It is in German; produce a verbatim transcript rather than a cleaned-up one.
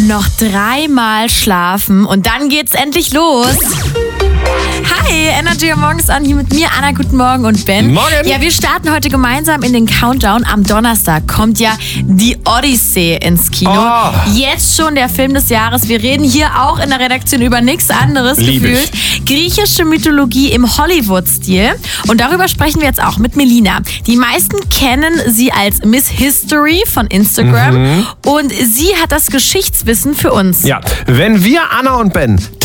Noch dreimal schlafen und dann geht's endlich los. Hi, Energy morgens an, hier mit mir, Anna, guten Morgen und Ben. Morgen. Ja, wir starten heute gemeinsam in den Countdown. Am Donnerstag kommt ja die Odyssey ins Kino. Oh. Jetzt schon der Film des Jahres. Wir reden hier auch in der Redaktion über nichts anderes Lieb gefühlt. ich. Griechische Mythologie im Hollywood-Stil. Und darüber sprechen wir jetzt auch mit Melina. Die meisten kennen sie als Miss History von Instagram. Mhm. Und sie hat das Geschichtswissen für uns. Ja, wenn wir, Anna und Ben,